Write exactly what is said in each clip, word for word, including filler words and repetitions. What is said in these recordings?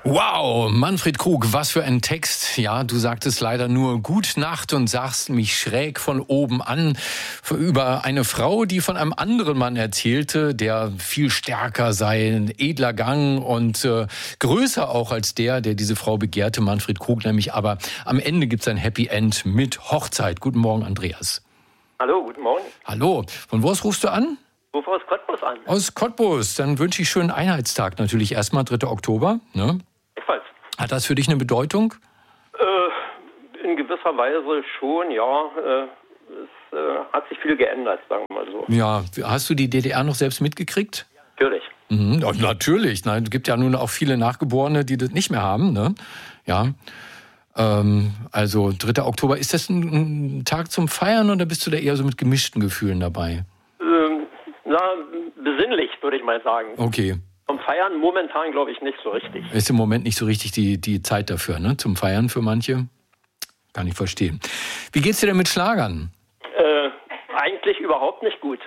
Wow, Manfred Krug, was für ein Text. Ja, du sagtest leider nur Gut Nacht und sagst mich schräg von oben an über eine Frau, die von einem anderen Mann erzählte, der viel stärker sei, ein edler Gang und äh, größer auch als der, der diese Frau begehrte, Manfred Krug nämlich. Aber am Ende gibt's ein Happy End mit Hochzeit. Guten Morgen, Andreas. Hallo, guten Morgen. Hallo, von wo aus rufst du an? Ruf aus Cottbus an. Aus Cottbus. Dann wünsche ich schönen Einheitstag natürlich erstmal, dritter Oktober. Ne? Ebenfalls. Hat das für dich eine Bedeutung? Äh, in gewisser Weise schon, ja. Äh, es äh, hat sich viel geändert, sagen wir mal so. Ja, hast du die D D R noch selbst mitgekriegt? Natürlich. Mhm, ja, natürlich. Nein, es gibt ja nun auch viele Nachgeborene, die das nicht mehr haben. Ne? Ja. Ähm, also dritter Oktober. Ist das ein, ein Tag zum Feiern oder bist du da eher so mit gemischten Gefühlen dabei? Ähm, na, besinnlich, würde ich mal sagen. Okay. Zum Feiern momentan, glaube ich, nicht so richtig. Ist im Moment nicht so richtig die, die Zeit dafür, ne? Zum Feiern für manche. Kann ich verstehen. Wie geht's dir denn mit Schlagern? Äh, eigentlich überhaupt nicht gut.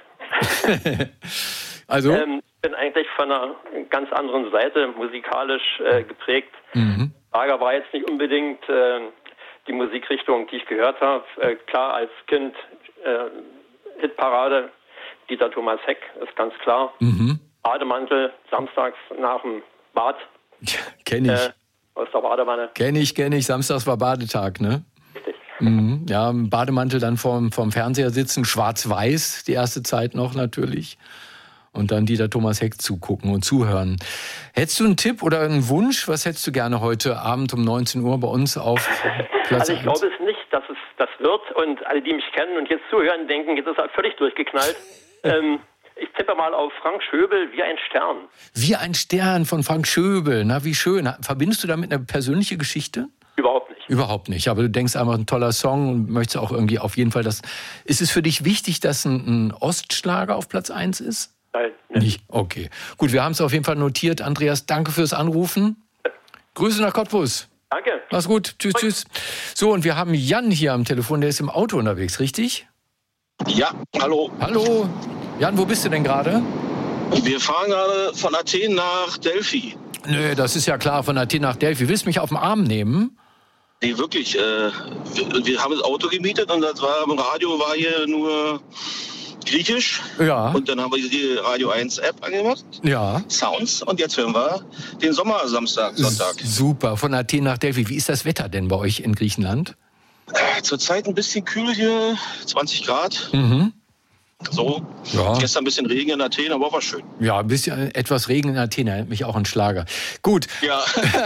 Also? Ähm, ich bin eigentlich von einer ganz anderen Seite musikalisch äh, geprägt. Mhm. Schlager war jetzt nicht unbedingt äh, die Musikrichtung, die ich gehört habe. Äh, klar, als Kind äh, Hitparade, Dieter Thomas Heck, ist ganz klar. Mhm. Bademantel, samstags nach dem Bad. Ja, kenn ich. Äh, aus der Badewanne. Kenn ich, kenn ich. Samstags war Badetag, ne? Richtig. Mhm. Ja, im Bademantel dann vorm, vorm Fernseher sitzen, schwarz-weiß, die erste Zeit noch natürlich. Und dann Dieter Thomas Heck zugucken und zuhören. Hättest du einen Tipp oder einen Wunsch? Was hättest du gerne heute Abend um neunzehn Uhr bei uns auf Platz Also ich glaube es nicht, dass es das wird. Und alle, die mich kennen und jetzt zuhören, denken, jetzt ist er völlig durchgeknallt. ähm, ich tippe mal auf Frank Schöbel, Wie ein Stern. Wie ein Stern von Frank Schöbel. Na, wie schön. Verbindest du damit eine persönliche Geschichte? Überhaupt nicht. Überhaupt nicht. Aber du denkst einfach, ein toller Song und möchtest auch irgendwie auf jeden Fall das. Ist es für dich wichtig, dass ein, ein Ostschlager auf Platz eins ist? Nein. Nicht? Okay. Gut, wir haben es auf jeden Fall notiert. Andreas, danke fürs Anrufen. Grüße nach Cottbus. Danke. Mach's gut. Tschüss, tschüss. So, und wir haben Jan hier am Telefon. Der ist im Auto unterwegs, richtig? Ja, hallo. Hallo. Jan, wo bist du denn gerade? Wir fahren gerade von Athen nach Delphi. Nö, das ist ja klar, von Athen nach Delphi. Willst du mich auf den Arm nehmen? Nee, wirklich. Äh, wir, wir haben das Auto gemietet und das war im Radio war hier nur Griechisch. Ja. Und dann haben wir die Radio eins App angemacht. Ja. Sounds. Und jetzt hören wir den Sommersamstag, Sonntag. S- super, von Athen nach Delphi. Wie ist das Wetter denn bei euch in Griechenland? Äh, zurzeit ein bisschen kühl hier, zwanzig Grad. Mhm. So, ja. Gestern ein bisschen Regen in Athen, aber war schön. Ja, ein bisschen etwas Regen in Athen, erinnert mich auch an Schlager. Gut. Ja.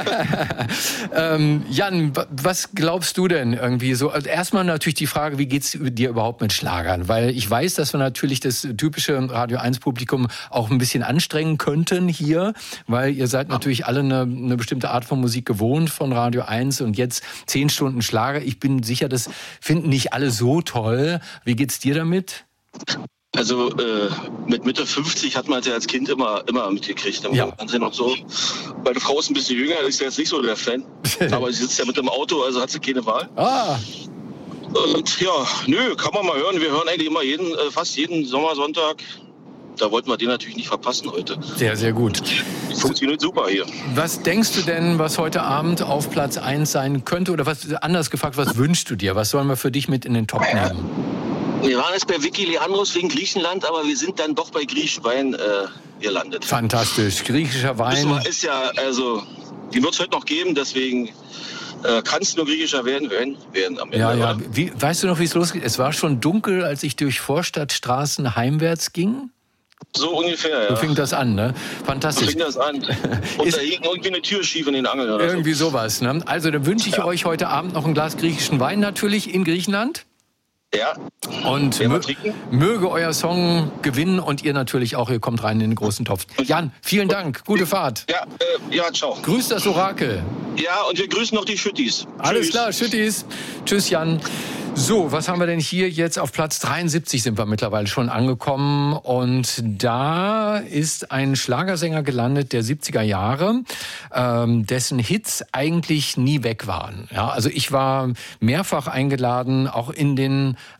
ähm, Jan, was glaubst du denn irgendwie so? Also erstmal natürlich die Frage, wie geht's dir überhaupt mit Schlagern? Weil ich weiß, dass wir natürlich das typische Radio eins Publikum auch ein bisschen anstrengen könnten hier, weil ihr seid natürlich alle eine, eine bestimmte Art von Musik gewohnt von Radio eins und jetzt zehn Stunden Schlager. Ich bin sicher, das finden nicht alle so toll. Wie geht's dir damit? Also äh, mit Mitte fünfzig hat man es ja als Kind immer, immer mitgekriegt im ja. Fernsehen und so. Meine Frau ist ein bisschen jünger, ist ja jetzt nicht so der Fan. Aber sie sitzt ja mit im Auto, also hat sie keine Wahl. Ah. Und ja, nö, kann man mal hören. Wir hören eigentlich immer jeden, äh, fast jeden Sommersonntag. Da wollten wir den natürlich nicht verpassen heute. Sehr, sehr gut. Funktioniert super hier. Was denkst du denn, was heute Abend auf Platz eins sein könnte? Oder was anders gefragt, was wünschst du dir? Was sollen wir für dich mit in den Top nehmen? Wir waren jetzt bei Vicky Leandros wegen Griechenland, aber wir sind dann doch bei griechischen Wein äh, gelandet. Fantastisch. Griechischer Wein. Ist, ist ja, also, die wird es heute noch geben, deswegen äh, kann es nur griechischer werden, werden, werden am Ende. Ja, ja. Wie, weißt du noch, wie es losgeht? Es war schon dunkel, als ich durch Vorstadtstraßen heimwärts ging. So ungefähr, ja. So fing das an, ne? Fantastisch. So fing das an. Und da hing irgendwie eine Tür schief in den Angeln oder irgendwie so. sowas, ne? Also, dann wünsche ich ja. euch heute Abend noch ein Glas griechischen Wein natürlich in Griechenland. Ja. Und mö- möge euer Song gewinnen und ihr natürlich auch, ihr kommt rein in den großen Topf. Jan, vielen Dank, gute Fahrt. Ja, äh, ja, ciao. Grüß das Orakel. Ja, und wir grüßen noch die Schüttis. Alles Tschüss. klar, Schüttis. Tschüss, Jan. So, was haben wir denn hier jetzt? Auf Platz dreiundsiebzig sind wir mittlerweile schon angekommen. Und da ist ein Schlagersänger gelandet der siebziger Jahre, ähm, dessen Hits eigentlich nie weg waren. Ja, also ich war mehrfach eingeladen, auch in den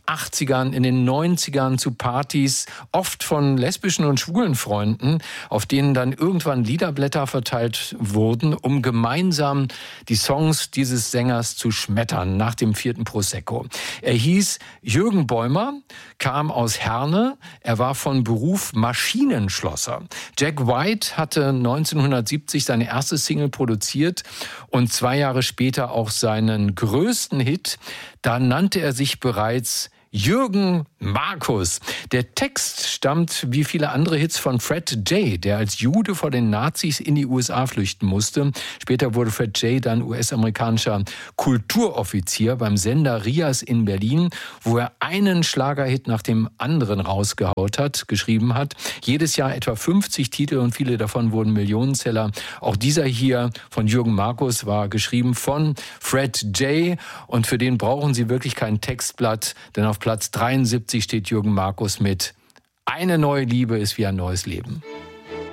achtzigern, in den neunzigern zu Partys, oft von lesbischen und schwulen Freunden, auf denen dann irgendwann Liederblätter verteilt wurden, um gemeinsam die Songs dieses Sängers zu schmettern nach dem vierten Prosecco. Er hieß Jürgen Bäumer, kam aus Herne, er war von Beruf Maschinenschlosser. Jack White hatte neunzehnhundertsiebzig seine erste Single produziert und zwei Jahre später auch seinen größten Hit. Da nannte er sich bereits Jürgen Markus. Der Text stammt wie viele andere Hits von Fred J., der als Jude vor den Nazis in die U S A flüchten musste. Später wurde Fred J. dann U S-amerikanischer Kulturoffizier beim Sender Rias in Berlin, wo er einen Schlagerhit nach dem anderen rausgehaut hat, geschrieben hat. Jedes Jahr etwa fünfzig Titel und viele davon wurden Millionenseller. Auch dieser hier von Jürgen Markus war geschrieben von Fred J. Und für den brauchen Sie wirklich kein Textblatt, denn auf Platz dreiundsiebzig steht Jürgen Markus mit Eine neue Liebe ist wie ein neues Leben.